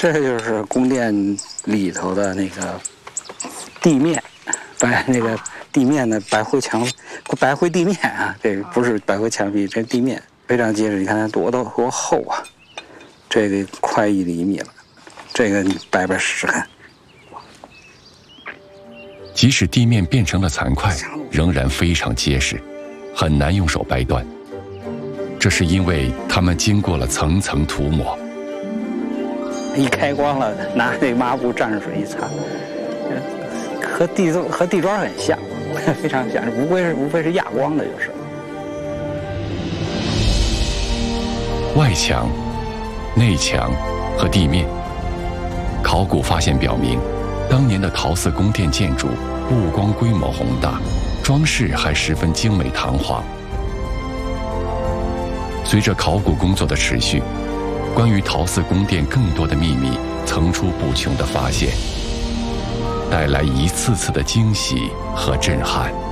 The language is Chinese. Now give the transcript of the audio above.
这就是宫殿里头的那个地面，那个地面的白灰地面啊，这个不是白灰墙壁，这地面非常结实。你看它多厚啊，这个快1厘米了。这个你掰试试看。 即使地面变成了残块，仍然非常结实，很难用手掰断。这是因为它们经过了层层涂抹。 一开光了，拿那抹布蘸着水一擦，和地砖很像，非常像，无非是压光的，就是。 外墙、内墙和地面，考古发现表明，当年的陶寺宫殿建筑不光规模宏大，装饰还十分精美堂皇。随着考古工作的持续，关于陶寺宫殿更多的秘密层出不穷的发现，带来一次次的惊喜和震撼。